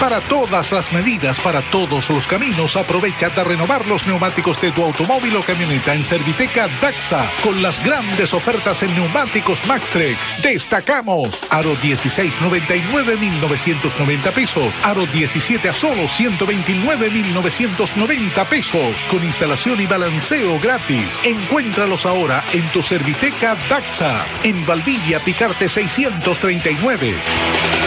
Para todas las medidas, para todos los caminos, aprovecha de renovar los neumáticos de tu automóvil o camioneta en Serviteca Daxa, con las grandes ofertas en neumáticos Maxtrek. Destacamos aro 16, 99,990 pesos. Aro 17 a solo 129,990 pesos. Con instalación y balanceo gratis. Encuéntralos ahora en tu Serviteca Daxa. En Valdivia, Picarte 639.